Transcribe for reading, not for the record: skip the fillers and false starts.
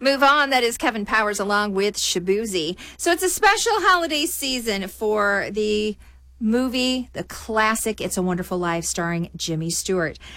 Move On. That is Kevin Powers along with Shabuzi. So it's a special holiday season for the movie, the classic It's a Wonderful Life starring Jimmy Stewart.